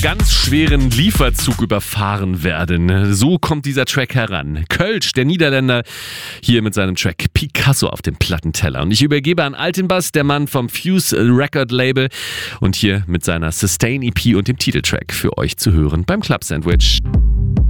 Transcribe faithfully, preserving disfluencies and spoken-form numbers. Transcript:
ganz schweren Lieferzug überfahren werden. So kommt dieser Track heran. Kölsch, der Niederländer, hier mit seinem Track Picasso auf dem Plattenteller. Und ich übergebe an Altenbass, der Mann vom Fuse Record Label, und hier mit seiner Sustain E P und dem Titeltrack für euch zu hören beim Club Sandwich.